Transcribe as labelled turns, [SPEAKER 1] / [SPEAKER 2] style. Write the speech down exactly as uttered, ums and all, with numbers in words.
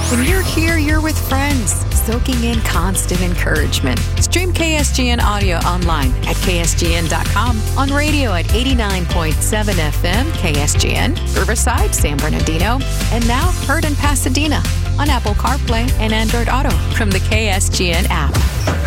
[SPEAKER 1] When you're here, you're with friends, soaking in constant encouragement. Stream K S G N audio online at K S G N dot com, on radio at eighty-nine point seven F M K S G N, Riverside, San Bernardino, and now heard in Pasadena on Apple CarPlay and Android Auto from the K S G N app.